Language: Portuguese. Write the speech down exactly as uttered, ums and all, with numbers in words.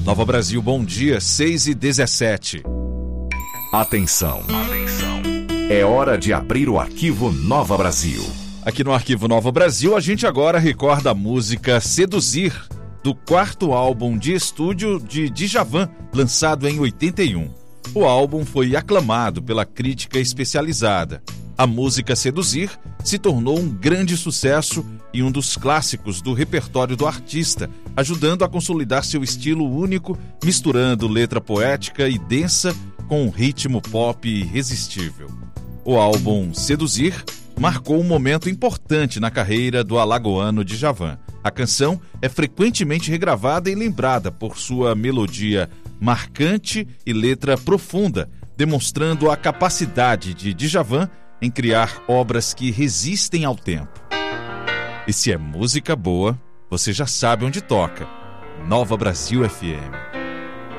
Nova Brasil, bom dia, seis e dezessete. Atenção, atenção. É hora de abrir o arquivo Nova Brasil. Aqui no Arquivo Nova Brasil, a gente agora recorda a música Seduzir, do quarto álbum de estúdio de Djavan, lançado em oitenta e um. O álbum foi aclamado pela crítica especializada. A música Seduzir se tornou um grande sucesso e um dos clássicos do repertório do artista, ajudando a consolidar seu estilo único, misturando letra poética e densa com um ritmo pop irresistível. O álbum Seduzir marcou um momento importante na carreira do alagoano Djavan. A canção é frequentemente regravada e lembrada por sua melodia marcante e letra profunda, demonstrando a capacidade de Djavan em criar obras que resistem ao tempo. E se é música boa, você já sabe onde toca. Nova Brasil F M.